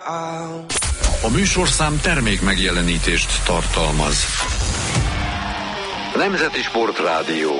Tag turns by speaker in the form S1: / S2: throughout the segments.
S1: A műsorszám termék megjelenítést tartalmaz. Nemzeti Sportrádió.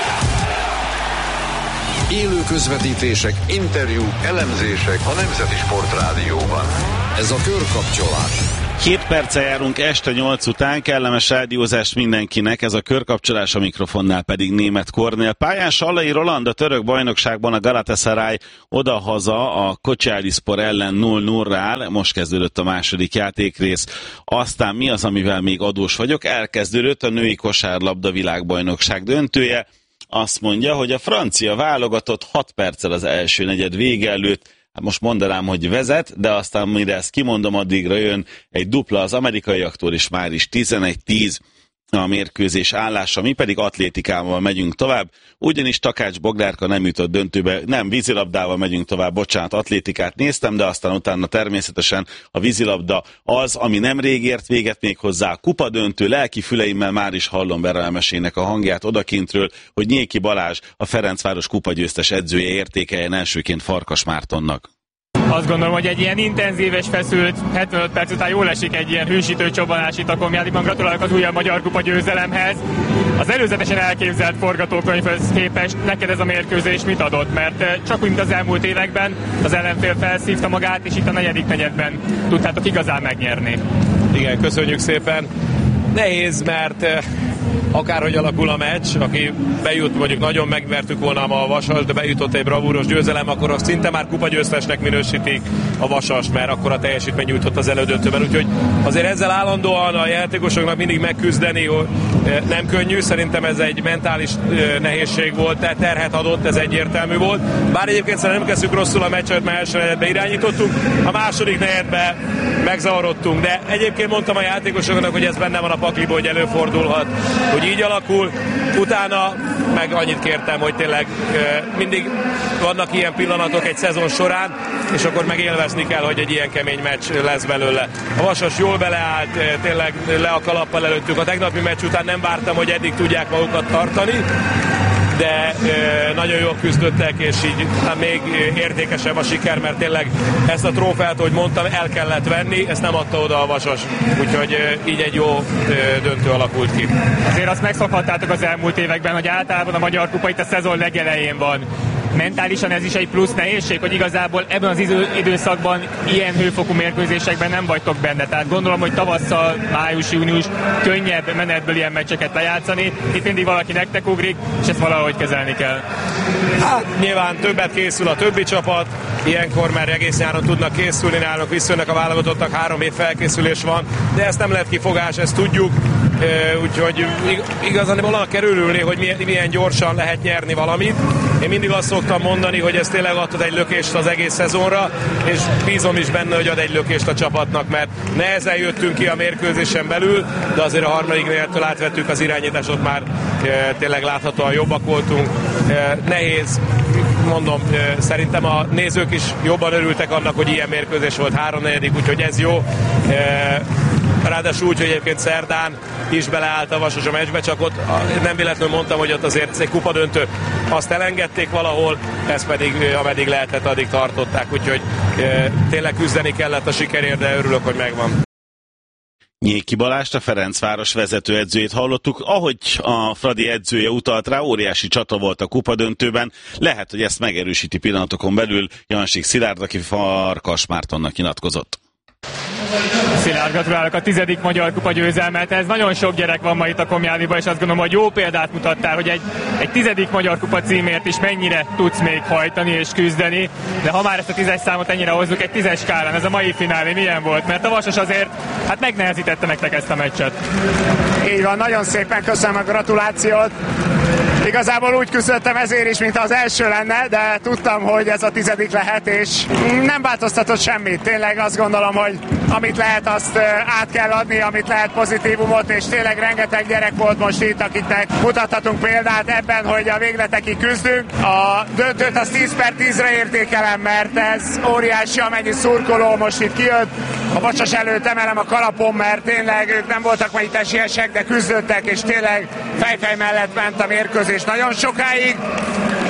S1: Élő közvetítések, interjúk, elemzések a Nemzeti Sportrádióban. Ez a Körkapcsolás.
S2: 7 perccel járunk este 8 után, kellemes rádiózást mindenkinek, ez a Körkapcsolás, a mikrofonnál pedig Németh Kornél. Pályán Sallai Roland a török bajnokságban a Galatasaray odahaza a Kocaelispor ellen 0-0-ra áll, most kezdődött a második játékrész. Aztán mi az, amivel még adós vagyok? Elkezdődött a női kosárlabda világbajnokság döntője. Azt mondja, hogy a francia válogatott 6 perccel az első negyed vége előtt, hát most mondanám, hogy vezet, de aztán mire ezt kimondom, addigra jön egy dupla az amerikaiaktól, és már is 11-10 a mérkőzés állása. Mi pedig atlétikával megyünk tovább, ugyanis Takács Bognárka nem jutott döntőbe, nem, vízilabdával megyünk tovább, bocsánat, atlétikát néztem, de aztán utána természetesen a vízilabda az, ami nemrég ért véget, még hozzá a kupadöntő, lelki füleimmel már is hallom Berelmesének a hangját odakintről, hogy Nyéki Balázs, a Ferencváros kupagyőztes edzője értékeljen elsőként Farkas Mártonnak.
S3: Azt gondolom, hogy egy ilyen intenzíves, feszült 75 perc után jól esik egy ilyen hűsítő csobbanás itt a Komjádiban. Gratulálok az újabb magyar kupa győzelemhez. Az előzetesen elképzelt forgatókönyvhöz képest neked ez a mérkőzés mit adott? Mert csak úgy, mint az elmúlt években, az ellenfél felszívta magát, és itt a negyedik negyedben tudtátok igazán megnyerni.
S4: Igen, köszönjük szépen. Nehéz, mert akárhogy alakul a meccs, aki bejut, mondjuk nagyon megvertük volna a Vasas, de bejutott egy bravúros győzelem, akkor azt szinte már kupagyőztesnek minősítik a Vasas, mert akkor a teljesítmény nyújtott az elődöntőben. Úgyhogy azért ezzel állandóan a játékosoknak mindig megküzdeni nem könnyű, szerintem ez egy mentális nehézség volt, tehát terhet adott, ez egyértelmű volt. Bár egyébként szerintem nem kezdtük rosszul a meccset, mert első negyedbe irányítottunk, a második negyedbe megzavarodtunk, de egyébként mondtam a játékosoknak, hogy ez benne van a pakliból, hogy előfordulhat, hogy így alakul. Utána meg annyit kértem, hogy tényleg mindig vannak ilyen pillanatok egy szezon során, és akkor meg élvezni kell, hogy egy ilyen kemény meccs lesz belőle. A Vasas jól beleállt, tényleg le a kalappal előttük. A tegnapi meccs után nem vártam, hogy eddig tudják magukat tartani, de nagyon jól küzdöttek, és így még értékesebb a siker, mert tényleg ezt a trófeát, ahogy mondtam, el kellett venni, ezt nem adta oda a Vasas, úgyhogy így egy jó döntő alakult ki.
S3: Azért azt megszokhattátok az elmúlt években, hogy általában a magyar kupa itt a szezon legelején van. Mentálisan ez is egy plusz nehézség, hogy igazából ebben az időszakban ilyen hőfokú mérkőzésekben nem vagytok benne. Tehát gondolom, hogy tavasszal, május-június könnyebb menetből ilyen meccseket lejátszani. Itt mindig valaki nektek ugrik, és ezt valahogy kezelni kell.
S4: Hát nyilván többet készül a többi csapat, ilyenkor már egész nyáron tudnak készülni, nálunk visszajönnek a válogatottak, 3 év felkészülés van, de ezt nem lehet kifogás, ezt tudjuk. Úgyhogy igazán annak örülni, hogy milyen gyorsan lehet nyerni valamit. Én mindig azt szoktam mondani, hogy ez tényleg adott egy lökést az egész szezonra, és bízom is benne, hogy ad egy lökést a csapatnak, mert nehezen jöttünk ki a mérkőzésen belül, de azért a harmadik negyedtől átvettük az irányításot, már tényleg láthatóan jobbak voltunk. Nehéz, mondom, szerintem a nézők is jobban örültek annak, hogy ilyen mérkőzés volt 3-4, úgyhogy ez jó. Ráadásul úgy, hogy egyébként szerdán is beleállt a Vasas a meccsbe, csak ott nem véletlenül mondtam, hogy ott azért egy kupadöntő, azt elengedték valahol, ezt pedig ameddig lehetett, addig tartották, úgyhogy tényleg küzdeni kellett a sikerért, de örülök, hogy megvan.
S2: Nyéki Balást, a Ferencváros vezetőedzőjét hallottuk. Ahogy a Fradi edzője utalt rá, óriási csata volt a kupadöntőben. Lehet, hogy ezt megerősíti pillanatokon belül Jansik Szilárd, aki Farkas Mártonnak nyilatkozott.
S3: Szilárd, gratulálok a 10. magyar kupa győzelmet. Ez nagyon sok gyerek van ma itt a Komjádiban, és azt gondolom, hogy jó példát mutattál, hogy egy 10. magyar kupa címért is mennyire tudsz még hajtani és küzdeni. De ha már ezt a 10-es számot ennyire hozzuk, egy 10-es skálán, ez a mai finálé milyen volt? Mert a Vasas azért megnehezítette nektek ezt a meccset.
S5: Így van, nagyon szépen köszönöm a gratulációt. Igazából úgy küzdöttem ezért is, mint az első lenne, de tudtam, hogy ez a 10. lehet, és nem változtatott semmit. Tényleg azt gondolom, hogy amit lehet, azt át kell adni, amit lehet pozitívumot, és tényleg rengeteg gyerek volt most itt, akiknek mutathatunk példát ebben, hogy a végletekig küzdünk. A döntőt az 10/10-re értékelem, mert ez óriási, amennyi szurkoló most itt kijött. A Vasas előtt emelem a kalapom, mert tényleg ők nem voltak majd itt esélyesek, de küzdöttek, és tényleg fejfej mellett ment a mérkőzés nagyon sokáig,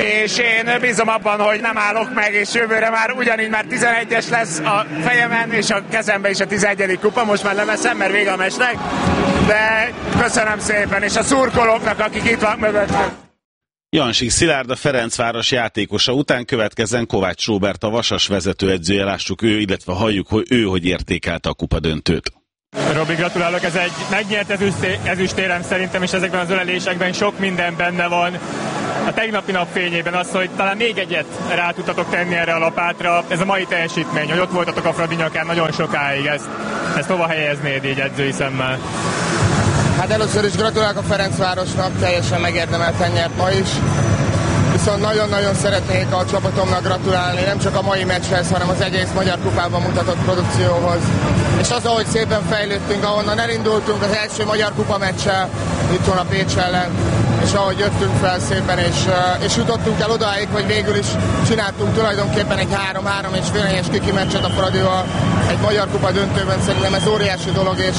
S5: és én bízom abban, hogy nem állok meg, és jövőre már ugyanígy már 11-es lesz a fejemen, és a kezemben is a 11. kupa, most már leveszem, mert vége a meccsnek, de köszönöm szépen, és a szurkolóknak, akik itt van mögöttünk.
S2: Jansik Szilárd, a Ferencváros játékosa után következzen Kovács Róbert, a Vasas vezetőedzője, lássuk illetve halljuk, hogy ő hogy értékelte a kupadöntőt.
S3: Robi, gratulálok, ez egy megnyert ezüstérem szerintem, és ezekben az ölelésekben sok minden benne van. A tegnapi nap fényében az, hogy talán még egyet rá tudtatok tenni erre a lapátra, ez a mai teljesítmény, hogy ott voltatok a Fradi nyakán nagyon sokáig, ezt hova helyeznéd így edzői szemmel?
S6: Hát először is gratulálok a Ferencvárosnak, teljesen megérdemelten nyert ma is. Viszont nagyon-nagyon szeretnék a csapatomnak gratulálni, nem csak a mai meccshez, hanem az egész Magyar Kupában mutatott produkcióhoz. És az, ahogy szépen fejlődtünk, ahonnan elindultunk az első Magyar Kupa meccsel, itt van a Pécs ellen, és ahogy jöttünk fel szépen, és jutottunk el odáig, hogy végül is csináltunk tulajdonképpen egy 3-3,5-es kiki meccset a Fradival egy Magyar Kupa döntőben, szerintem ez óriási dolog, és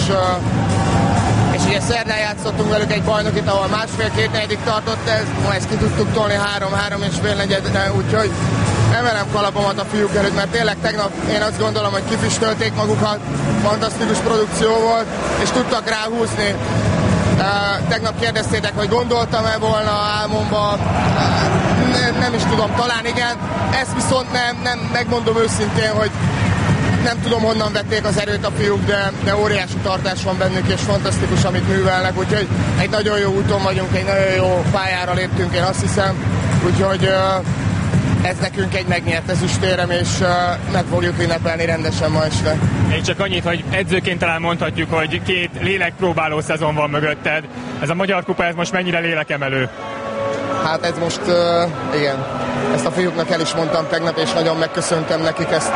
S6: ugye szerdán játszottunk velük egy bajnokit, ahol másfél-két negyedik tartott ez, ma ezt ki tudtuk tolni 3-3,5 negyedre, úgyhogy emelem kalapomat a fiúk előtt, mert tényleg tegnap én azt gondolom, hogy kifüstölték magukat, fantasztikus produkció volt, és tudtak ráhúzni. Tegnap kérdeztétek, hogy gondoltam-e volna álmomba, nem is tudom, talán igen, ezt viszont nem megmondom őszintén, hogy nem tudom, honnan vették az erőt a fiúk, de óriási tartás van bennük, és fantasztikus, amit művelnek, úgyhogy egy nagyon jó úton vagyunk, egy nagyon jó pályára léptünk, én azt hiszem, úgyhogy ez nekünk egy megnyert ezüstérem, és meg fogjuk ünnepelni rendesen ma este.
S3: Én csak annyit, hogy edzőként talán mondhatjuk, hogy 2 lélekpróbáló szezon van mögötted. Ez a Magyar Kupa, ez most mennyire lélekemelő?
S6: Hát ez most, igen, ezt a fiúknak el is mondtam tegnap, és nagyon megköszöntem nekik ezt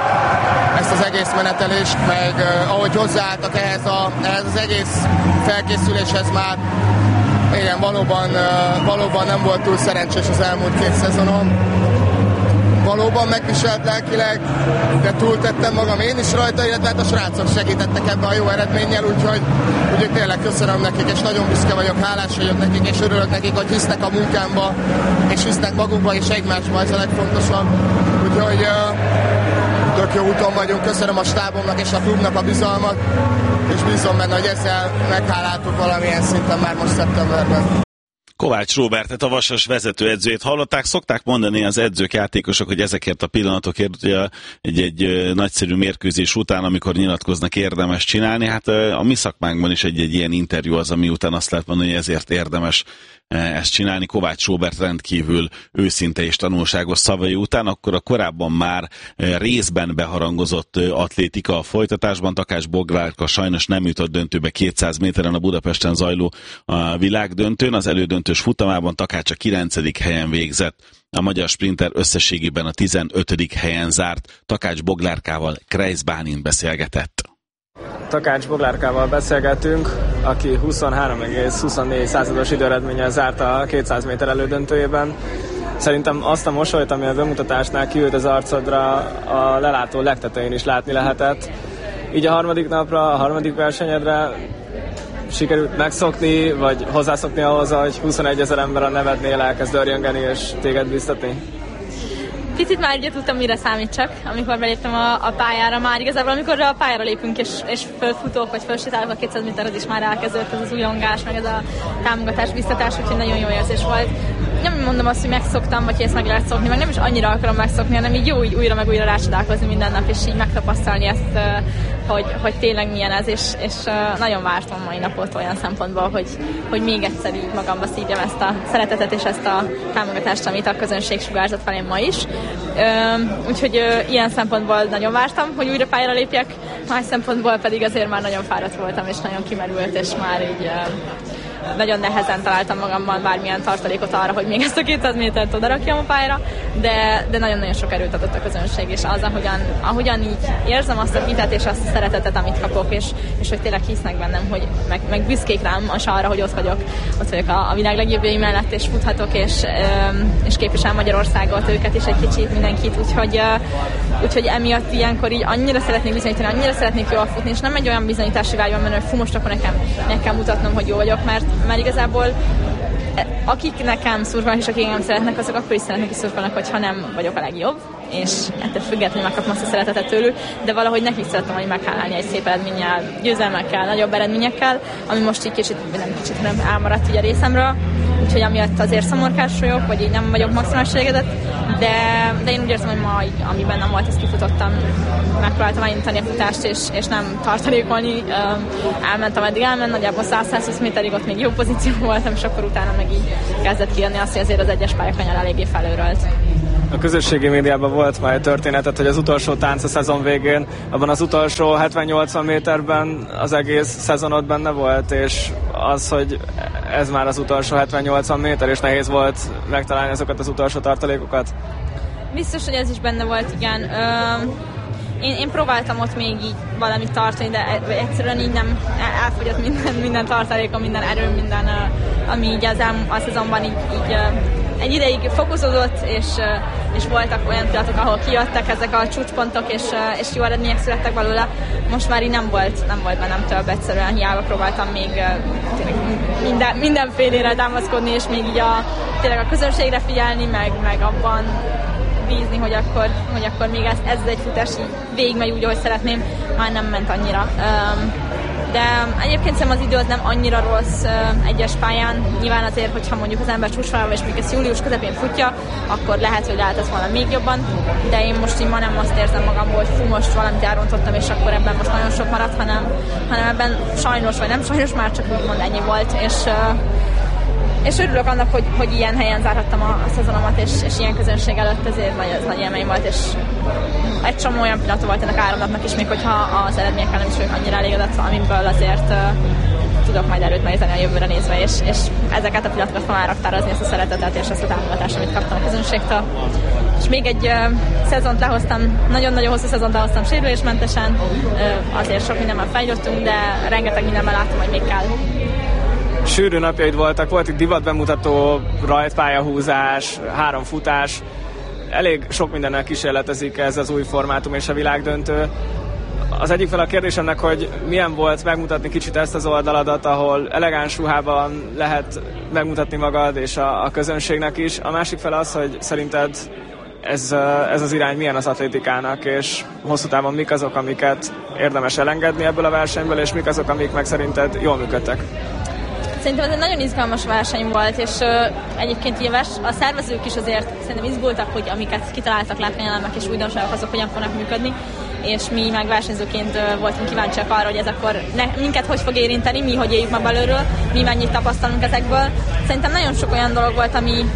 S6: az egész menetelést, meg ahogy hozzáálltak ehhez az egész felkészüléshez már. Igen, valóban nem volt túl szerencsés az elmúlt 2 szezonom. Valóban megviselt lelkileg, de túltettem magam én is rajta, illetve hát a srácok segítettek ebben a jó eredménnyel, úgyhogy tényleg köszönöm nekik, és nagyon büszke vagyok, hálás vagyok nekik, és örülök nekik, hogy hisznek a munkámba, és hisznek magukba és egymásba, ez a legfontosabb. Úgyhogy tök jó úton vagyunk, köszönöm a stábomnak és a klubnak a bizalmat, és bízom benne, hogy ezzel megháláltuk valamilyen szinten már most szeptemberben.
S2: Kovács Róbertet, a Vasas vezetőedzőjét hallották. Szokták mondani az edzők, játékosok, hogy ezekért a pillanatokért ugye egy nagyszerű mérkőzés után, amikor nyilatkoznak, érdemes csinálni. Hát a mi szakmánkban is egy ilyen interjú az, ami után azt lehet mondani, hogy ezért érdemes ezt csinálni. Kovács Róbert rendkívül őszinte és tanulságos szavai után, akkor a korábban már részben beharangozott atlétika a folytatásban. Takács Boglárka sajnos nem jutott döntőbe 200 méteren a Budapesten zajló világdöntőn. Az elődöntős futamában Takács a 9. helyen végzett. A magyar sprinter összességében a 15. helyen zárt. Takács Boglárkával Kreis Bálint beszélgetett.
S7: Takács Boglárkával beszélgetünk, aki 23,24%-os időeredménnyel zárta a 200 méter elődöntőjében. Szerintem azt a mosolyt, ami a bemutatásnál kiült az arcodra, a lelátó legtetején is látni lehetett. Így a harmadik napra, a harmadik versenyedre sikerült megszokni, vagy hozzászokni ahhoz, hogy 21 000 ember a nevednél elkezd örjöngeni és téged biztatni?
S8: Picit már ugye tudtam, mire számítsak, amikor beléptem a pályára. Már igazából, amikor a pályára lépünk és fölfutók, vagy fölsétálok a 200 méter, az is már elkezdődött ez az újongás, meg ez a támogatás, biztatás, úgyhogy nagyon jó érzés volt. Nem mondom azt, hogy megszoktam, vagy hogy ezt meg lehet szokni, meg nem is annyira akarom megszokni, hanem így jó így újra meg újra rácsodálkozni minden nap, és így megtapasztalni ezt, hogy tényleg milyen ez, és nagyon vártam a mai napot olyan szempontból, hogy még egyszer így magamba szívjam ezt a szeretetet és ezt a támogatást, amit a közönség sugárzott felém ma is. Úgyhogy ilyen szempontból nagyon vártam, hogy újra pályára lépjek, más szempontból pedig azért már nagyon fáradt voltam, és nagyon kimerült, és már így nagyon nehezen találtam magamban bármilyen tartalékot arra, hogy még ezt a 200 métert odarakjam a pályára, de nagyon-nagyon sok erőt adott a közönség, és az, ahogyan így érzem azt a hitet és azt a szeretetet, amit kapok, és hogy tényleg hisznek bennem, hogy meg büszkék rám és arra, hogy ott vagyok a világ legjobbjai mellett, és futhatok, és képvisel Magyarországot, őket is egy kicsit, mindenkit, úgyhogy emiatt ilyenkor így annyira szeretnék bizonyítani, annyira szeretnék jól futni, és nem egy olyan bizonyítási vágyban menni, hogy most akkor nekem meg kell mutatnom, hogy jó vagyok, mert igazából akik nekem szurkolnak és akik engem szeretnek, azok akkor is szeretnek és szurkolnak, hogyha nem vagyok a legjobb, és ettől függetlenül megkapom azt a szeretetet tőlük, de valahogy nekik szeretem, hogy meghálálni egy szép eredménnyel, győzelmekkel, nagyobb eredményekkel, ami most így nem elmaradt így a részemről, úgyhogy amiatt azért szomorkás vagyok, vagy így nem vagyok maximális elégedett, de én úgy érzem, hogy ma, ami bennem volt, ezt kifutottam, megpróbáltam elindítani a futást, és nem tartalékolni, elmentem eddig nagyjából 100-120 méterig, ott még jó pozíció voltam, és akkor utána meg így kezdett kijönni azt, hogy azért az egyes pályakanyar eléggé felőrölt.
S7: A közösségi médiában volt már egy történetet, hogy az utolsó tánc a szezon végén, abban az utolsó 70-80 méterben az egész szezonod benne volt, és az, hogy ez már az utolsó 70-80 méter, és nehéz volt megtalálni azokat az utolsó tartalékokat?
S8: Biztos, hogy ez is benne volt, igen. Én próbáltam ott még így valamit tartani, de egyszerűen így nem elfogyott minden tartalékom, minden erőm, minden, ami így a szezonban így egy ideig fokozódott, és voltak olyan pillanatok, ahol kijöttek ezek a csúcspontok, és jó eredmények születtek belőle. Most már így nem volt bennem több, egyszerűen hiába próbáltam még mindenfélére támaszkodni, és még így tényleg a közönségre figyelni, meg abban bízni, hogy akkor még ez egy futás így végigmegy úgy, ahogy szeretném, már nem ment annyira. De egyébként szerintem az idő az nem annyira rossz egyes pályán. Nyilván azért, hogyha mondjuk az ember csúcsvonalban és mondjuk ezt július közepén futja, akkor lehet, hogy lehetett volna még jobban, de én most így ma nem azt érzem magamból, hogy fú, most valamit elrontottam, és akkor ebben most nagyon sok maradt, hanem ebben sajnos vagy nem sajnos már csak úgymond ennyi volt, és örülök annak, hogy ilyen helyen zárhattam a szezonomat, és ilyen közönség előtt, ezért ez nagy élmény volt, és egy csomó olyan pillanat volt ennek 3 napnak is, még hogyha az eredményekkel nem is vagyok annyira elégedett, amiből azért tudok majd erőt meríteni a jövőre nézve, és ezeket a pillanatokat fogom elraktározni, ezt a szeretetet és ezt a támogatást, amit kaptam a közönségtől. És még egy szezont lehoztam, nagyon-nagyon hosszú szezont lehoztam sérülésmentesen, azért sok mindenben fejlődtünk, de rengeteg mindenben látom, hogy még kell.
S7: Sűrű napjaid voltak, volt itt divatbemutató, rajtpályahúzás, 3 futás. Elég sok mindennel kísérletezik ez az új formátum és a világdöntő. Az egyik fel a kérdésemnek, hogy milyen volt megmutatni kicsit ezt az oldaladat, ahol elegáns ruhában lehet megmutatni magad és a közönségnek is. A másik fel az, hogy szerinted ez az irány milyen az atlétikának, és hosszú távon mik azok, amiket érdemes elengedni ebből a versenyből, és mik azok, amik meg szerinted jól működtek?
S8: Szerintem ez egy nagyon izgalmas verseny volt, és egyébként a szervezők is azért szerintem izgultak, hogy amiket kitaláltak látványelemek és újdonságok, azok hogyan fognak működni, és mi meg versenyzőként voltunk kíváncsiak arra, hogy ez akkor minket hogy fog érinteni, mi hogy éljük meg belőről, mi mennyit tapasztalunk ezekből. Szerintem nagyon sok olyan dolog volt,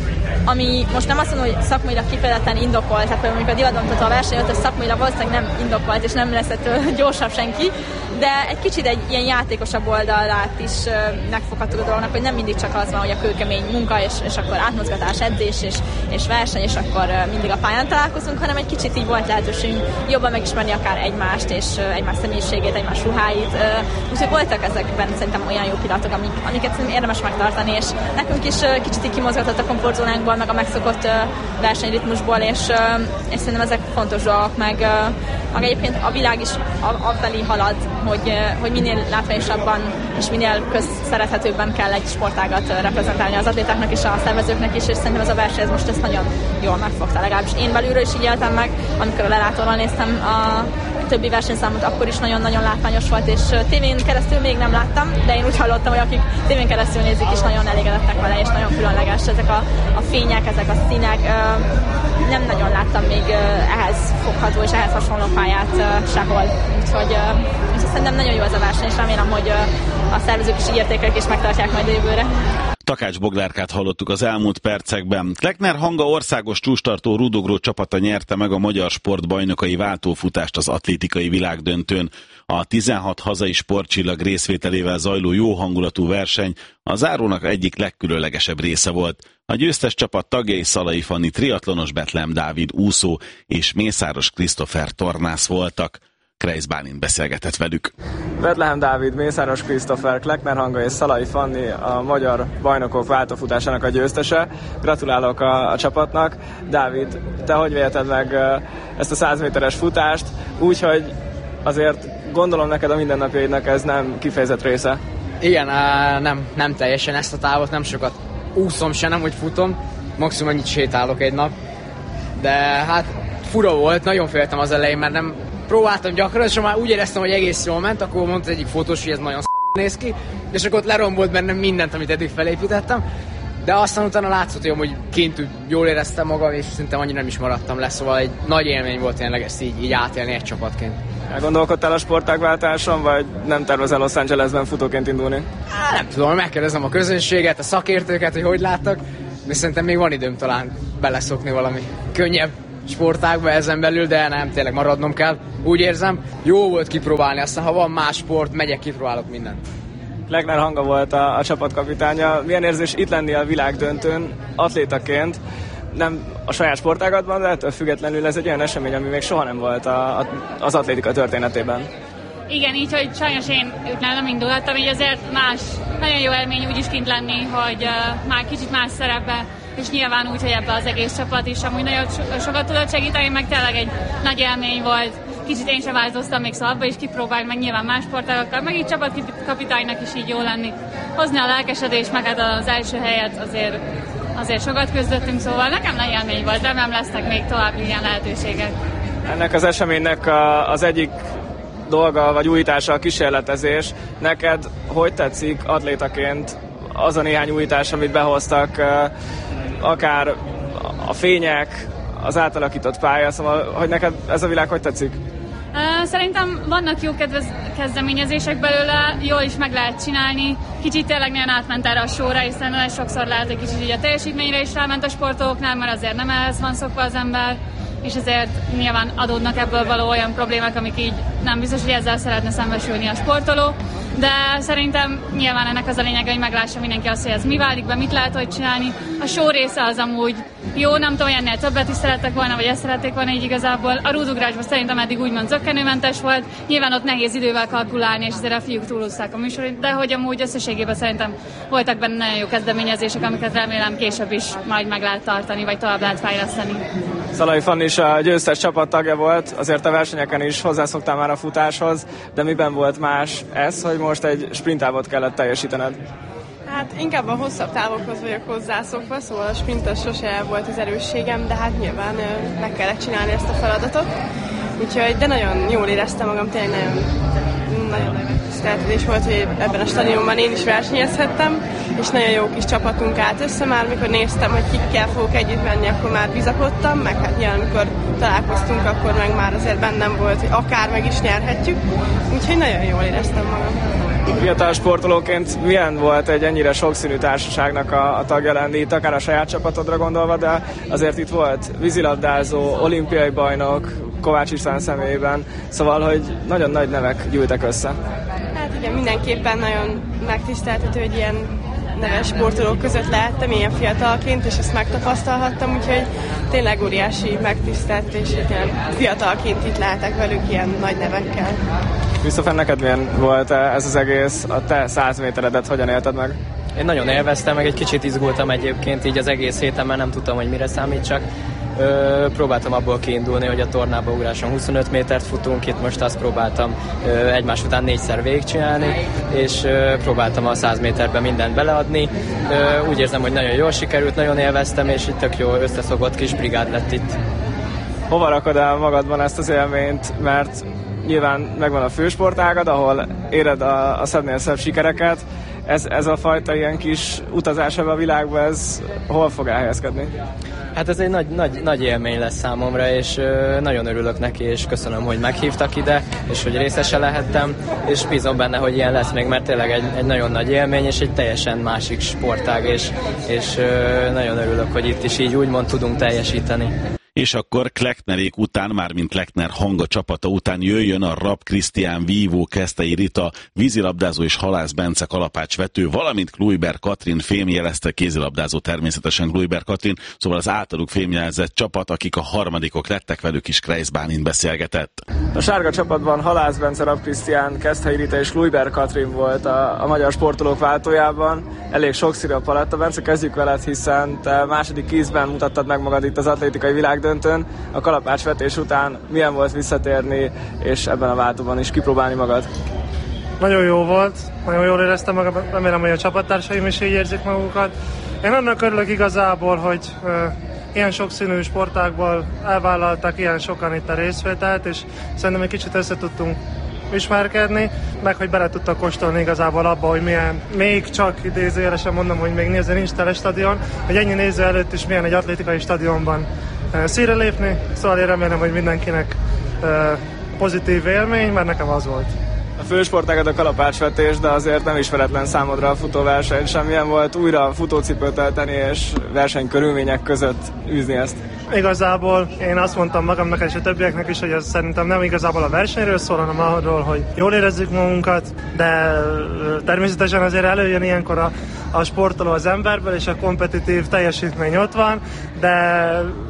S8: ami most nem azt mondom, hogy szakmailag kifejezetten indokolt, tehát például amikor a divatbemutató a verseny, ott szakmailag valószínűleg nem indokolt, és nem lesz gyorsabb senki, de egy kicsit egy ilyen játékosabb oldalát is megfoghattuk a dolognak, hogy nem mindig csak az van, hogy a kőkemény munka, és akkor átmozgatás, edzés, és verseny, és akkor mindig a pályán találkozunk, hanem egy kicsit így volt lehetőségünk jobban megismerni akár egymást, és egymás személyiségét, egymás ruháit. Úgyhogy voltak ezekben szerintem olyan jó pillanatok, amiket szerintem érdemes megtartani, és nekünk is kicsit így kimozgatott a komfortzónánkból, meg a megszokott versenyritmusból, és szerintem ezek fontos dolgok, meg egyébként a világ is afelé halad, hogy minél látványosabban és minél közszerethetőbben kell egy sportágat reprezentálni az atlétáknak és a szervezőknek is, és szerintem ez a verseny ez most ezt nagyon jól megfogta, legalábbis én belülről is így éltem meg, amikor a lelátóról néztem a többi versenyszámot, akkor is nagyon-nagyon látványos volt, és tévén keresztül még nem láttam, de én úgy hallottam, hogy akik tévén keresztül nézik is nagyon elégedettek vele, és nagyon különleges ezek a fények, ezek a színek. Nem nagyon láttam még ehhez fogható és ehhez hasonló pályát sehol. Úgyhogy szerintem nagyon jó ez a verseny, és remélem, hogy a szervezők is így értékelik és megtartják majd a jövőre.
S2: Takács Boglárkát hallottuk az elmúlt percekben. Kleckner Hanga országos csúcstartó rúdugró csapata nyerte meg a magyar sportbajnokai váltófutást az atlétikai világdöntőn. A 16 hazai sportcsillag részvételével zajló jó hangulatú verseny a zárónak egyik legkülönlegesebb része volt. A győztes csapat tagjai Szalai Fanni triatlonos, Betlehem Dávid úszó és Mészáros Krisztófer tornász voltak. Kreisz Bálint beszélgetett velük.
S7: Betlehem Dávid, Mészáros Krisztófer, Kleckner Hanga és Szalai Fanni a magyar bajnokok váltófutásának a győztese. Gratulálok a csapatnak. Dávid, te hogy vélted meg ezt a 100 méteres futást? Úgyhogy azért gondolom neked a mindennapjaidnak ez nem kifejezett része.
S9: Igen, nem teljesen ezt a távot, nem sokat úszom se, nem hogy futom, maximum annyit sétálok egy nap. De hát fura volt, nagyon féltem az elején, mert nem próbáltam gyakran, és már úgy éreztem, hogy egész jól ment, akkor mondta egyik fotós, hogy ez nagyon néz ki, és akkor ott lerombolt bennem mindent, amit eddig felépítettem. De aztán utána látszott, hogy kint jól éreztem magam, és szerintem annyira nem is maradtam le, szóval egy nagy élmény volt tényleg ezt így átélni egy csapatként.
S7: Elgondolkodtál a sportágváltáson, vagy nem tervezel Los Angelesben futóként indulni?
S9: Nem tudom, megkérdezem a közönséget, a szakértőket, hogy láttak, de szerintem még van időm talán beleszokni valami könnyebb sportágba ezen belül, de nem, tényleg maradnom kell. Úgy érzem, jó volt kipróbálni, aztán ha van más sport, megyek, kipróbálok mindent.
S7: Kleckner Hanga volt a csapatkapitánya. Milyen érzés itt lenni a világdöntőn atlétaként? Nem a saját sportágatban, de ettől függetlenül ez egy olyan esemény, ami még soha nem volt az atlétika történetében.
S10: Igen, így, hogy sajnos én nem indulhattam, így azért más, nagyon jó élmény úgy is kint lenni, hogy már kicsit más szerepbe, és nyilván úgy, hogy ebbe az egész csapat is amúgy nagyon sokat tudott segíteni, meg tényleg egy nagy élmény volt. Kicsit én sem változtam még szabba, és kipróbálni meg nyilván más sportágokkal, meg így csapatkapitánynak is így jó lenni. Hozni a lelkesedést, meg hát az első helyet azért sokat küzdöttünk, szóval nekem nagy élmény volt, remélem lesznek még további ilyen lehetőségek.
S7: Ennek az eseménynek az egyik dolga vagy újítása a kísérletezés. Neked hogy tetszik atlétaként az a néhány újítás, amit behoztak, akár a fények, az átalakított pálya, szóval hogy neked ez a világ hogy tetszik?
S10: Szerintem vannak jó kezdeményezések belőle, jól is meg lehet csinálni. Kicsit tényleg nagyon átment erre a sorra, hiszen nagyon sokszor lehet, hogy kicsit így a teljesítményre is ráment a sportolóknál, mert azért nem ehhez van szokva az ember, és ezért nyilván adódnak ebből való olyan problémák, amik így nem biztos, hogy ezzel szeretne szembesülni a sportoló. De szerintem nyilván ennek az a lényege, hogy meglássa mindenki azt, hogy ez mi válik be, mit lehet hogy csinálni. A show része az amúgy jó, nem tudom, hogy ennél többet is szerettek volna, vagy ezt szerették volna így igazából. A rúdugrásban szerintem eddig úgymond zökkenőmentes volt. Nyilván ott nehéz idővel kalkulálni, és azért a fiúk túlúzták a műsorit, de hogy amúgy összességében szerintem voltak benne nagyon jó kezdeményezések, amiket remélem később is majd meg lehet tartani, vagy tovább lehet fejleszteni.
S7: Szalai Fanni is a győztes csapattagja volt, azért a versenyeken is hozzászoktál már a futáshoz, de miben volt más ez, hogy most egy sprinttávot kellett teljesítened?
S11: Hát inkább a hosszabb távokhoz vagyok hozzászokva, szóval a sprintes sose volt az erősségem, de hát nyilván meg kellett csinálni ezt a feladatot. Úgyhogy, de nagyon jól éreztem magam, tényleg nagyon nagy megtiszteltetés volt, hogy ebben a stadionban én is versenyezhettem, és nagyon jó kis csapatunk állt össze már, mikor néztem, hogy kikkel fogok együtt menni, akkor már bizakodtam, meg hát nyilván, amikor találkoztunk, akkor meg már azért bennem volt, hogy akár meg is nyerhetjük, úgyhogy nagyon jól éreztem magam.
S7: Fiatal sportolóként milyen volt egy ennyire sokszínű társaságnak a tagja lenni, itt akár a saját csapatodra gondolva, de azért itt volt vízilabdázó, olimpiai bajnok, Kovács István személyében, szóval, hogy nagyon nagy nevek gyűltek össze.
S11: Hát igen, mindenképpen nagyon megtiszteltető, hogy ilyen neves sportolók között lehettem ilyen fiatalként, és ezt megtapasztalhattam, úgyhogy tényleg óriási megtiszteltetés, hogy fiatalként itt lehetek velük ilyen nagy nevekkel.
S7: Krisztofer, neked milyen volt ez az egész, a te 100 méteredet hogyan élted meg?
S12: Én nagyon élveztem, meg egy kicsit izgultam egyébként így az egész héten, mert nem tudtam, hogy mire számítsak. Próbáltam abból kiindulni, hogy a tornába ugráson 25 métert futunk, itt most azt próbáltam egymás után 4-szer végigcsinálni, és próbáltam a 100 méterben mindent beleadni. Úgy érzem, hogy nagyon jól sikerült, nagyon élveztem, és itt tök jó összeszokott kis brigád lett itt.
S7: Hova rakod el magadban ezt az élményt, mert nyilván megvan a fősportágad, ahol éred a szebbnél szebb sikereket. Ez a fajta ilyen kis utazás ebbe a világba, ez hol fog elhelyezkedni?
S12: Hát ez egy nagy élmény lesz számomra, és nagyon örülök neki, és köszönöm, hogy meghívtak ide, és hogy részese lehettem, és bízom benne, hogy ilyen lesz még, mert tényleg egy nagyon nagy élmény, és egy teljesen másik sportág, és nagyon örülök, hogy itt is így úgymond tudunk teljesíteni.
S2: És akkor Klecknerék után, mármint Kleckner Hanga csapata után jöjjön a Rapp Krisztián, vívó Keszthelyi Rita, vízilabdázó és Halász Bence kalapácsvető, valamint Kluiber Katrin, fémjelezte kézilabdázó természetesen Kluiber Katrin, szóval az általuk fémjelzett csapat, akik a harmadikok lettek, velük is Kreisz Bálint beszélgetett.
S7: A sárga csapatban Halász Bence, Rapp Krisztián, Keszthelyi Rita és Kluiber Katrin volt a magyar sportolók váltójában. Elég sokszínű a paletta. Bence, kezdjük veled, hiszen te második ízben mutattad meg magad itt az atlétikai világdöntőn. A kalapácsvetés után milyen volt visszatérni, és ebben a váltóban is kipróbálni magad?
S13: Nagyon jó volt, nagyon jól éreztem magam, remélem, hogy a csapattársaim is így érzik magukat. Én annak örülök igazából, hogy ilyen sokszínű sportákból elvállaltak ilyen sokan itt a részvételt, és szerintem egy kicsit össze tudtunk ismerkedni, meg hogy bele tudtak kóstolni igazából abba, hogy milyen, még csak idézőjelesen mondom, hogy még nincs tele stadion, hogy ennyi néző előtt is milyen egy atlétikai stadionban színre lépni, szóval én remélem, hogy mindenkinek pozitív élmény, mert nekem az volt.
S7: A fősportágad a kalapácsvetés, de azért nem ismeretlen számodra a futóverseny sem. Milyen volt újra futócipőt tölteni és versenykörülmények között űzni ezt?
S13: Igazából én azt mondtam magamnak és a többieknek is, hogy ez szerintem nem igazából a versenyről szól, hanem arról, hogy jól érezzük magunkat, de természetesen azért előjön ilyenkor a sportoló az emberből, és a kompetitív teljesítmény ott van, de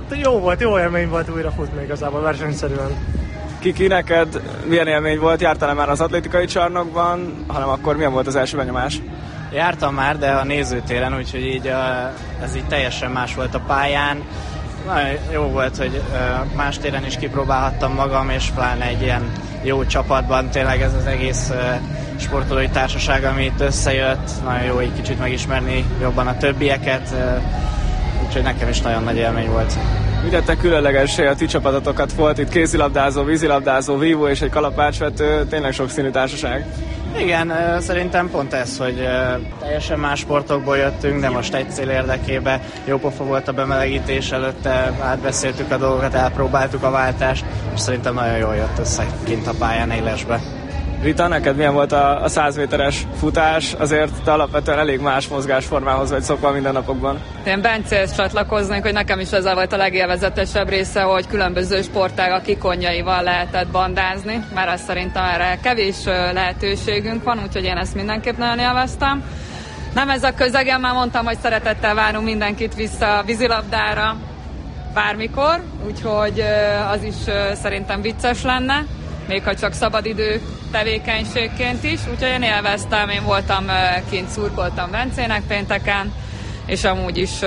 S13: jó élmény volt újra futni igazából versenyszerűen.
S7: Kiki, neked milyen élmény volt? Jártál már az atlétikai csarnokban, hanem akkor milyen volt az első benyomás?
S12: Jártam már, de a nézőtéren, úgyhogy így ez így teljesen más volt a pályán. Nagyon jó volt, hogy más téren is kipróbálhattam magam, és pláne egy ilyen jó csapatban. Tényleg ez az egész sportolói társaság, ami itt összejött. Nagyon jó egy kicsit megismerni jobban a többieket, úgyhogy nekem is nagyon nagy élmény volt.
S7: Mi tette különlegessé a ti csapatotokat? Volt itt kézilabdázó, vízilabdázó, vívó és egy kalapácsvető, tényleg sokszínű társaság.
S12: Igen, szerintem pont ez, hogy teljesen más sportokból jöttünk, de most egy cél érdekében jó pofa volt a bemelegítés előtte, átbeszéltük a dolgokat, elpróbáltuk a váltást, és szerintem nagyon jól jött össze kint a pályán élesbe.
S7: Rita, neked milyen volt a 100 méteres futás? Azért te alapvetően elég más mozgásformához vagy szokva mindennapokban.
S14: Én Bencéhez csatlakoznék, hogy nekem is ez volt a legélvezetesebb része, hogy különböző sportágak ikonjaival lehetett bandázni, mert azt szerintem erre kevés lehetőségünk van, úgyhogy én ezt mindenképp nagyon élveztem. Nem ez a közegem, már mondtam, hogy szeretettel várunk mindenkit vissza a vízilabdára bármikor, úgyhogy az is szerintem vicces lenne, még ha csak szabadidő tevékenységként is, úgyhogy én élveztem, én voltam kint, szurkoltam Bencének pénteken, és amúgy is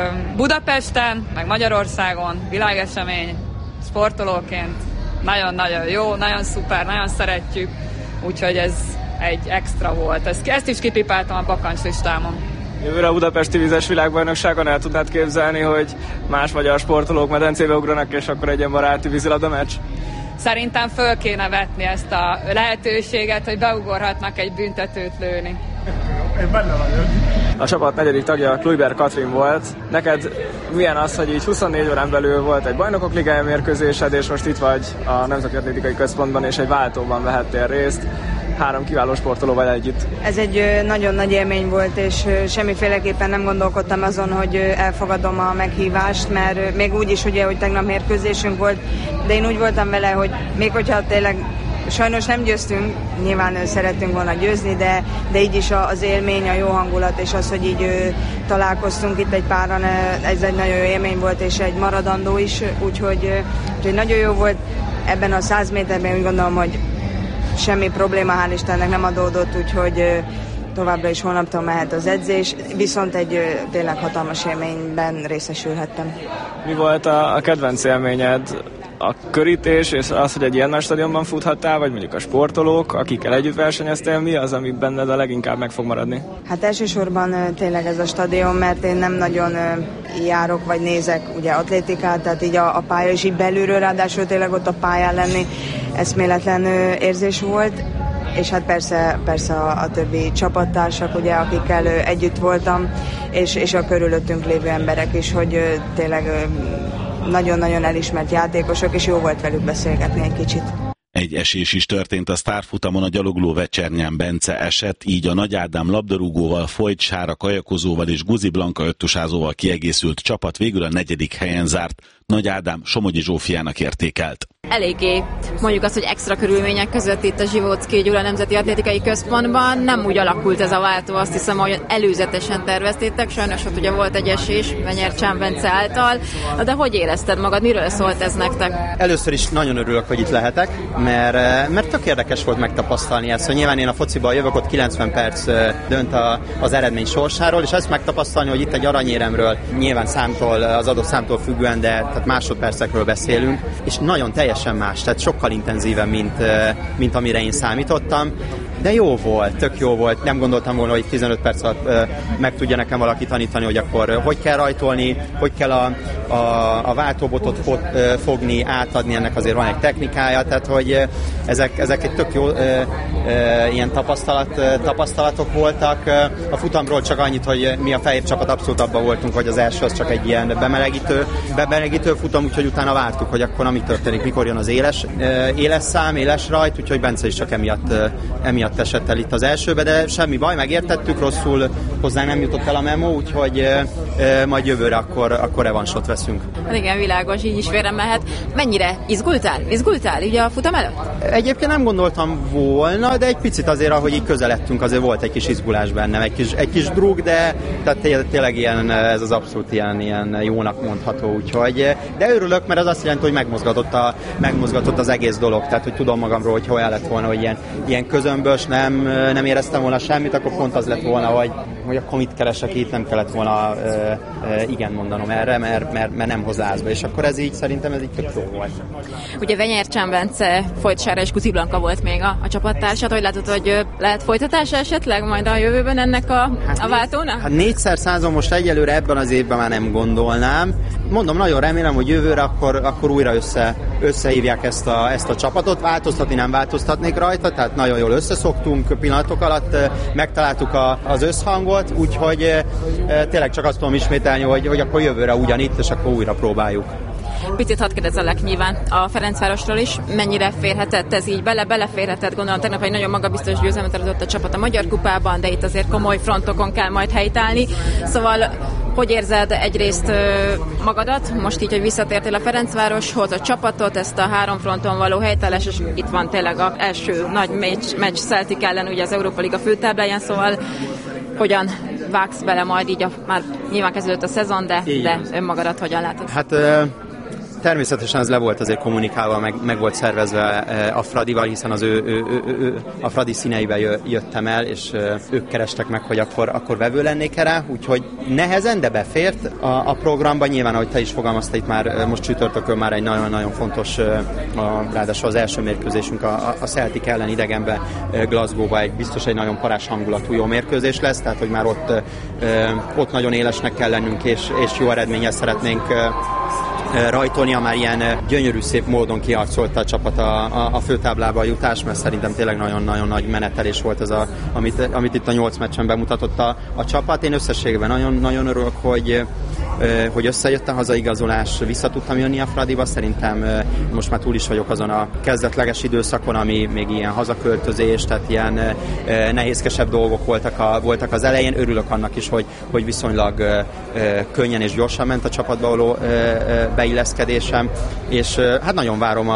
S14: Budapesten, meg Magyarországon, világesemény, sportolóként, nagyon-nagyon jó, nagyon szuper, nagyon szeretjük, úgyhogy ez egy extra volt. Ezt is kipipáltam a bakancslistámon.
S7: Jövőre a budapesti vízes világbajnokságon el tudnád képzelni, hogy más magyar sportolók medencébe ugranak, és akkor egy ilyen baráti vízilabda meccs?
S14: Szerintem föl kéne vetni ezt a lehetőséget, hogy beugorhatnak egy büntetőt lőni.
S13: Én benne vagyok.
S7: A csapat negyedik tagja Kluiber Katrin volt. Neked milyen az, hogy így 24 órán belül volt egy bajnokok ligája mérkőzésed, és most itt vagy a Nemzeti Atlétikai Központban, és egy váltóban vehettél részt. 3 kiváló sportolóval együtt.
S15: Ez egy nagyon nagy élmény volt, és semmiféleképpen nem gondolkodtam azon, hogy elfogadom a meghívást, mert még úgy is, ugye, hogy tegnap mérkőzésünk volt, de én úgy voltam vele, hogy még hogyha tényleg sajnos nem győztünk, nyilván szerettünk volna győzni, de így is az élmény, a jó hangulat, és az, hogy így találkoztunk itt egy páran, ez egy nagyon jó élmény volt, és egy maradandó is, úgyhogy nagyon jó volt. Ebben a 100 méterben úgy gondolom, hogy semmi probléma, hál' Istennek nem adódott, úgyhogy továbbra is holnaptól mehet az edzés, viszont egy tényleg hatalmas élményben részesülhettem.
S7: Mi volt a kedvenc élményed? A körítés és az, hogy egy ilyen nagy stadionban futhattál, vagy mondjuk a sportolók, akikkel együtt versenyeztél, mi az, ami benned a leginkább meg fog maradni?
S15: Hát elsősorban tényleg ez a stadion, mert én nem nagyon járok, vagy nézek ugye atlétikát, tehát így a pálya is így belülről, ráadásul tényleg ott a pályán lenni eszméletlen érzés volt, és hát persze a többi csapattársak, ugye, akikkel együtt voltam, és a körülöttünk lévő emberek is, hogy tényleg nagyon-nagyon elismert játékosok, és jó volt velük beszélgetni egy kicsit.
S2: Egy esés is történt a sztárfutamon, a gyalogló Vecsernyán Bence esett, így a Nagy Ádám labdarúgóval, Folyt Sára kajakozóval és Guzi Blanka öttusázóval kiegészült csapat végül a 4. helyen zárt. Nagy Ádám Somogyi Zsófiának értékelt.
S16: Eléggé mondjuk azt, hogy extra körülmények között itt a Zsivóczky Gyula Nemzeti Atlétikai Központban nem úgy alakult ez a váltó, azt hiszem, hogy előzetesen terveztétek, sajnos ott ugye volt egy esés Vecsernyán Bence által, de hogy érezted magad, miről szólt ez nektek?
S17: Először is nagyon örülök, hogy itt lehetek, mert tök érdekes volt megtapasztalni ezt, hogy nyilván én a fociban jövök, ott 90 perc dönt az eredmény sorsáról, és ezt megtapasztalni, hogy itt egy aranyéremről, nyilván az adott számtól függően, de tehát másodpercekről beszélünk, és nagyon teljesen más, tehát sokkal intenzíven, mint amire én számítottam, de jó volt, tök jó volt. Nem gondoltam volna, hogy 15 perc alatt meg tudja nekem valaki tanítani, hogy akkor hogy kell rajtolni, hogy kell a váltóbotot fogni, átadni, ennek azért van egy technikája, tehát hogy ezek egy tök jó ilyen tapasztalatok voltak. A futamról csak annyit, hogy mi a fehér csapat abszolút abban voltunk, hogy az első az csak egy ilyen bemelegítő futam, úgyhogy utána vártuk, hogy akkor mi történik, mikor jön az éles szám, éles rajt, úgyhogy Bence is csak emiatt esett el itt az elsőbe, de semmi baj, megértettük, rosszul hozzánk nem jutott el a memo, úgyhogy majd jövőre akkor revansot veszünk.
S16: Hát igen, világos, így is félre mehet. Mennyire izgultál ugye a futam előtt?
S17: Egyébként nem gondoltam volna, de egy picit azért, ahogy így közeledtünk, azért volt egy kis izgulás bennem, egy kis drug, de tehát tényleg ilyen, ez az abszolút ilyen jónak mondható, úgyhogy, de örülök, mert az azt jelenti, hogy megmozgatott az egész dolog, tehát hogy tudom magamról, hogy olyan lett volna, hogy ilyen közömbös, nem éreztem volna semmit, akkor pont az lett volna, hogy akkor mit keresek itt, nem kellett volna igen mondanom erre, mert nem hoz lázba, és akkor ez így szerintem ez így tök jó volt.
S16: Ugye Venyercsán Bence, Folytsára és Kuci Blanka volt még a csapattársad, hogy látod, hogy lehet folytatása esetleg majd a jövőben ennek a váltónak?
S17: Hát 4x100-on most egyelőre ebben az évben már nem gondolnám. Mondom, nagyon remélem, hogy jövőre akkor újra összehívják ezt a csapatot. Változtatni nem változtatnék rajta, tehát nagyon jól összeszoktunk pillanatok alatt, megtaláltuk az összhangot, úgyhogy tényleg csak azt tudom ismételni, hogy akkor jövőre ugyanitt, és akkor újra próbáljuk.
S16: Picit hadd kérdezzelek nyilván a Ferencvárosról is, mennyire férhetett ez így beleférhetett, gondolom tegnap egy nagyon magabiztos győzelmet adott a csapat a Magyar Kupában, de itt azért komoly frontokon kell majd helytállni. Szóval hogy érzed egyrészt magadat, most így, hogy visszatértél a Ferencvároshoz, a csapatot, ezt a három fronton való helytállás, és itt van tényleg az első nagy meccs Celtic ellen ugye az Európa Liga főtábláján, szóval hogyan vágsz bele majd így, már nyilván kezdődött a szezon, de önmagadat hogyan látod?
S17: Hát természetesen ez le volt azért kommunikálva, meg volt szervezve a Fradival, hiszen a Fradi színeiben jöttem el, és ők kerestek meg, hogy akkor vevő lennék rá, úgyhogy nehezen, de befért a programba. Nyilván, ahogy te is fogalmaztad, itt már most csütörtökön már egy nagyon-nagyon fontos, ráadásul az első mérkőzésünk a Celtic ellen idegenben Glasgow-ba biztos egy nagyon parás hangulatú jó mérkőzés lesz, tehát hogy már ott nagyon élesnek kell lennünk, és jó eredménnyel szeretnénk rajtolnia, már ilyen gyönyörű szép módon kiharcolta a csapat a főtáblába a jutást, mert szerintem tényleg nagyon-nagyon nagy menetelés volt ez, amit itt a 8 meccsen bemutatott a csapat. Én összességében nagyon örülök, hogy összejött a hazaigazolás, vissza tudtam jönni a Fradiba. Szerintem most már túl is vagyok azon a kezdetleges időszakon, ami még ilyen hazaköltözés, tehát ilyen nehézkesebb dolgok voltak az elején. Örülök annak is, hogy viszonylag könnyen és gyorsan ment a csapatba való beilleszkedésem, és hát nagyon várom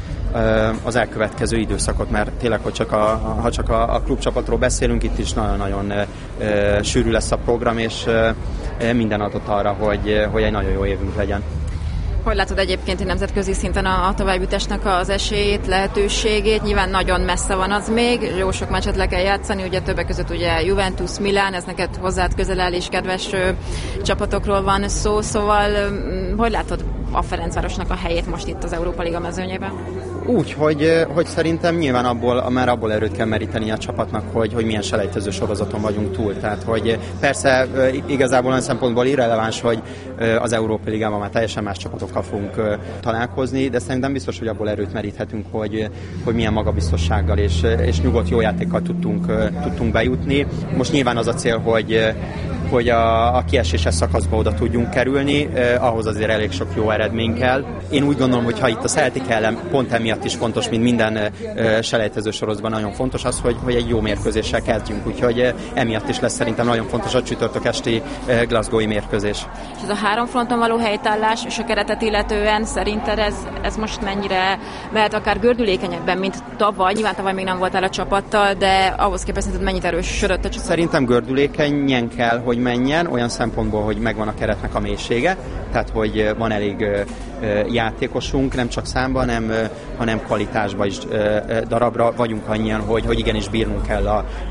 S17: az elkövetkező időszakot, mert tényleg, hogy ha csak a klubcsapatról beszélünk, itt is nagyon-nagyon sűrű lesz a program, és minden adott arra, hogy egy nagyon jó évünk legyen.
S16: Hogy látod egyébként egy nemzetközi szinten a továbbjutásnak az esélyét, lehetőségét? Nyilván nagyon messze van az még, jó sok meccset le kell játszani, ugye többek között ugye Juventus, Milán, ez neked hozzád közel áll és kedves csapatokról van szó, szóval hogy látod a Ferencvárosnak a helyét most itt az Európa Liga mezőnyében?
S17: Úgy, hogy szerintem nyilván abból erőt kell meríteni a csapatnak, hogy milyen selejtező sorozaton vagyunk túl. Tehát, hogy persze igazából olyan szempontból irreleváns, hogy az Európa Ligában már teljesen más csapatokkal fogunk találkozni, de szerintem biztos, hogy abból erőt meríthetünk, hogy milyen magabiztossággal és nyugodt jó játékkal tudtunk bejutni. Most nyilván az a cél, hogy a kieséses szakaszba oda tudjunk kerülni, ahhoz azért elég sok jó eredmény kell. Én úgy gondolom, hogy ha itt a Celtic ellen pont emiatt is fontos, mint minden selejtező sorozatban nagyon fontos az, hogy egy jó mérkőzéssel kezdjünk, úgyhogy emiatt is lesz szerintem nagyon fontos a csütörtök esti Glasgow-i mérkőzés.
S16: És ez a három fronton való helytállás és a keretet illetően szerinted ez most mennyire mehet akár gördülékenyebben, mint tavaly? Nyilván tavaly még nem voltál a csapattal, de ahhoz képest mennyit erősödött a csapat?
S17: Szerintem gördülékenyen kell, hogy menjen, olyan szempontból, hogy megvan a keretnek a mélysége, tehát hogy van elég játékosunk, nem csak számban, hanem kvalitásban is darabra vagyunk annyian, hogy igenis bírnunk kell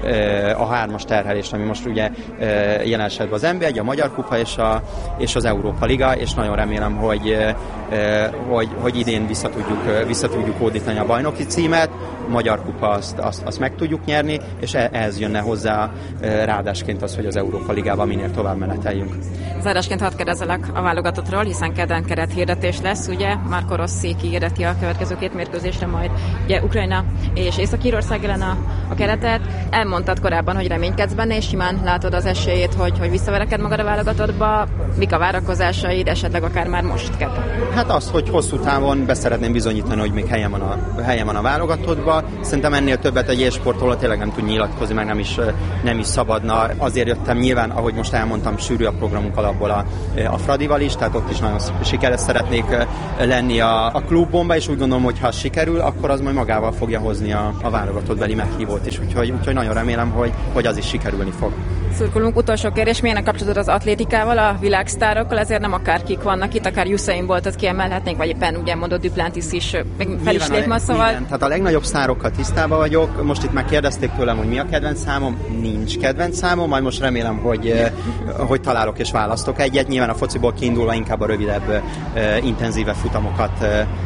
S17: a hármas terhelést, ami most ugye jelen esetben az NB1, a Magyar Kupa és az Európa Liga, és nagyon remélem, hogy idén vissza tudjuk hódítani a bajnoki címet. magyar kupa azt meg tudjuk nyerni, és ehhez jönne hozzá ráadásként az, hogy az Európa Ligában minél tovább meneteljünk.
S16: Zárásként hadd kérdezelek a válogatottról, hiszen kedden kerethirdetés lesz, ugye? Marco Rossi kihirdeti a következő 2 mérkőzésre majd ugye Ukrajna és Észak-Írország ellen a keretet. Elmondtad korábban, hogy reménykedsz benne, és simán látod az esélyét, hogy visszavereked magad a válogatottba. Mik a várakozásaid, esetleg akár már most kedden?
S17: Hát az, hogy hosszú távon beszeretném bizonyítani, hogy még helyen van a válogatottba. Szerintem ennél többet egy élsportoló tényleg nem tud nyilatkozni, meg nem is szabadna. Azért jöttem nyilván, ahogy most elmondtam, sűrű a programunk alapból a Fradival is, tehát ott is nagyon sikeres szeretnék lenni a klubomba, és úgy gondolom, hogy ha sikerül, akkor az majd magával fogja hozni a válogatottbeli meghívót is, úgyhogy nagyon remélem, hogy az is sikerülni fog.
S16: Szurkolunk, utolsó kérdés, milyen a kapcsolatod az atlétikával, a világsztárokkal, ezért nem akárkik vannak itt, akár Usain Boltot kiemelhetnénk, vagy éppen ugye mondott Duplantis is, meg fel is lép ma, szóval...
S17: Igen, tehát a legnagyobb sztárokkal tisztában vagyok, most itt már kérdezték tőlem, hogy mi a kedvenc számom, nincs kedvenc számom, majd most remélem, hogy találok és választok egyet, nyilván a fociból kiindulva inkább a rövidebb, intenzívebb futamokat...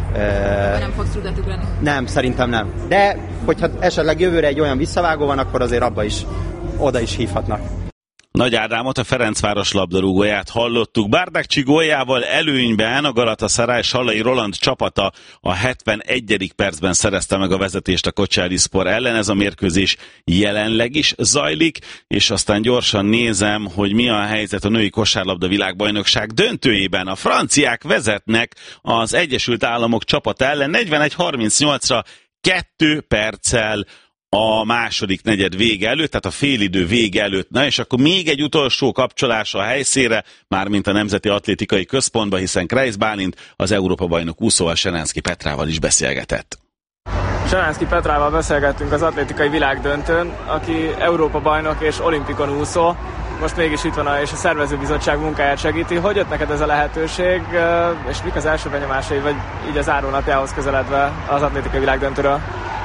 S16: Nem fogsz rudat ugrani?
S17: Nem, szerintem nem. De hogyha esetleg jövőre egy olyan visszavágó van, akkor azért oda is hívhatnak.
S2: Nagy Ádámot, a Ferencváros labdarúgóját hallottuk. Bárdák góljával előnyben a Galatasaray Sallai Roland csapata a 71. percben szerezte meg a vezetést a Kocsárlispor ellen. Ez a mérkőzés jelenleg is zajlik, és aztán gyorsan nézem, hogy mi a helyzet a női kosárlabda világbajnokság döntőjében. A franciák vezetnek az Egyesült Államok csapata ellen 41-38-ra 2 perccel a második negyed vége előtt, tehát a félidő vége előtt. Na és akkor még egy utolsó kapcsolás a helyszínre, mármint a Nemzeti Atlétikai Központba, hiszen Kreisz Bálint, az Európa-bajnok úszóval, Senánszky Petrával is beszélgetett.
S7: Senánszky Petrával beszélgettünk az atlétikai világdöntőn, aki Európa-bajnok és olimpikon úszó. Most mégis itt van és a szervezőbizottság munkáját segíti. Hogy jött neked ez a lehetőség, és mik az első benyomásai, vagy így az zárónapjához közeledve az atlétikai világdöntőről?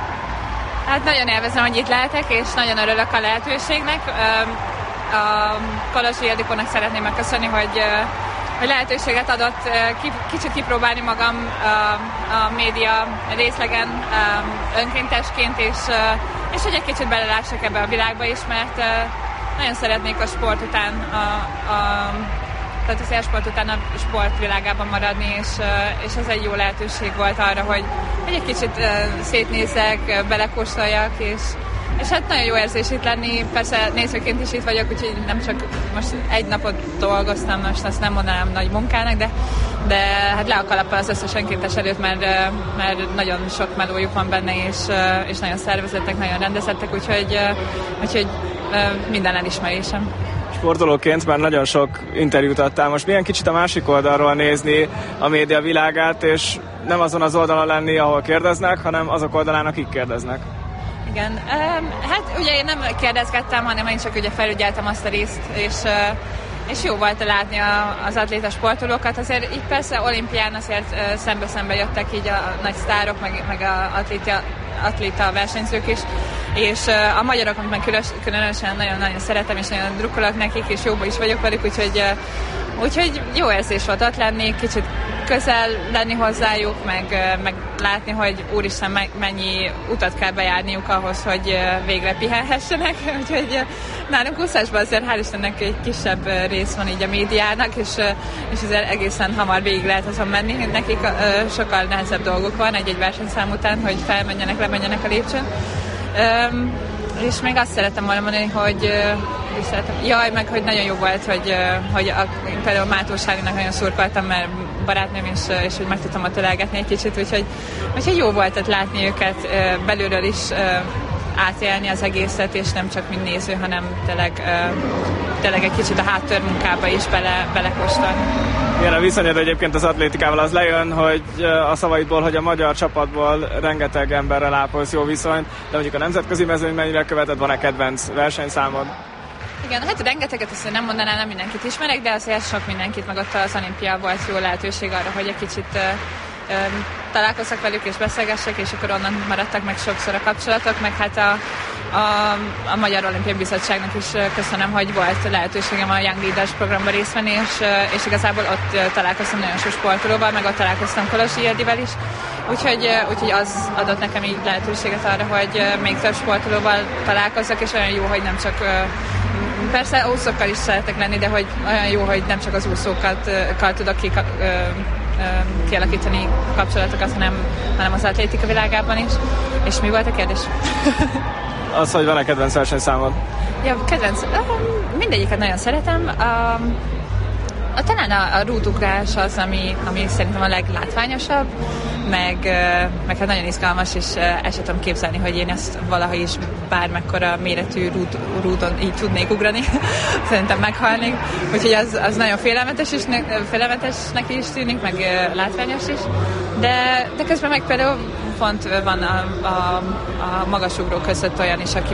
S10: Hát nagyon élvezem, hogy itt lehetek, és nagyon örülök a lehetőségnek. A Kalosi Ildikónak szeretném megköszönni, hogy lehetőséget adott kicsit kipróbálni magam a média részlegen önkéntesként, és hogy egy kicsit belelássak ebbe a világba is, mert nagyon szeretnék a sport után tehát az élsport után a sportvilágában maradni, és ez egy jó lehetőség volt arra, hogy egy kicsit szétnézzek, belekóstoljak, és hát nagyon jó érzés itt lenni. Persze nézőként is itt vagyok, úgyhogy nem csak most egy napot dolgoztam, most azt nem mondanám nagy munkának, de hát le a kalappal az összes önkéntes előtt, mert nagyon sok melójuk van benne, és nagyon szervezettek, nagyon rendezettek, úgyhogy minden elismerésem.
S7: Sportolóként már nagyon sok interjút adtál, most milyen kicsit a másik oldalról nézni a média világát, és nem azon az oldalon lenni, ahol kérdeznek, hanem azok oldalán, akik kérdeznek.
S10: Igen, hát ugye én nem kérdezgettem, hanem én csak ugye felügyeltem azt a részt, és jó volt látni az atléta sportolókat. Azért így persze olimpián azért szembe-szembe jöttek így a nagy sztárok, meg a atléta versenyzők is, és a magyarok, meg különösen nagyon-nagyon szeretem, és nagyon drukkolok nekik, és jóba is vagyok velük, úgyhogy jó érzés volt ott lenni, kicsit közel lenni hozzájuk, meg látni, hogy úristen, mennyi utat kell bejárniuk ahhoz, hogy végre pihenhessenek. Úgyhogy nálunk úszásban azért hál' Istennek egy kisebb rész van így a médiának, és azért egészen hamar végig lehet azon menni. Nekik sokkal nehezebb dolguk van egy versenyszám után, hogy felmenjenek, lemenjenek a lépcsőn. És még azt szeretem volna mondani, hogy meg hogy nagyon jó volt, hogy például Mátó Sárinak nagyon szurkoltam, mert barátnőm és hogy meg tudtam ott ölelgetni egy kicsit, úgyhogy jó volt ott látni őket belülről is átélni az egészet, és nem csak mint néző, hanem tényleg egy kicsit a háttérmunkába is belekóstolni.
S7: Igen, a viszonyod egyébként az atlétikával az lejön, hogy a szavaidból, hogy a magyar csapatból rengeteg emberrel ápolsz jó viszonyt, de mondjuk a nemzetközi mezőny mennyire követed, van-e kedvenc versenyszámod?
S10: Igen, hát rengeteget azt nem mondanám, nem mindenkit ismerek, de azért sok mindenkit, meg ott az olimpia volt jó lehetőség arra, hogy egy kicsit találkoztak velük és beszélgessek, és akkor onnan maradtak meg sokszor a kapcsolatok, meg hát a Magyar Olimpiai Bizottságnak is köszönöm, hogy volt lehetőségem a Young Leaders programban részt venni, és igazából ott találkoztam nagyon sok sportolóval, meg ott találkoztam Kolosi Ildivel is,
S14: úgyhogy az adott nekem így lehetőséget arra, hogy még több sportolóval találkozzak, és olyan jó, hogy nem csak persze úszókkal is szeretek lenni, de hogy olyan jó, hogy nem csak az úszókkal tudok kialakítani kapcsolatokat, hanem az atlétika világában is. És mi volt a kérdés?
S7: Az, hogy van-e kedvenc versenyszámod?
S14: Ja, kedvenc. Mindegyiket nagyon szeretem. Talán a rútugrás az, ami szerintem a leglátványosabb, meg hát nagyon izgalmas, és el sem tudom képzelni, hogy én ezt valahogy is bármekkora méretű rúton így tudnék ugrani. Szerintem meghalnék. Úgyhogy az nagyon félelmetesnek is tűnik, meg látványos is. De közben meg például pont van a magasugró között olyan is, aki